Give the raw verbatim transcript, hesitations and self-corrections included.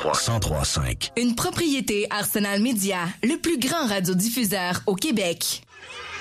trois cent trois cinq. Une propriété Arsenal Média, le plus grand radiodiffuseur au Québec.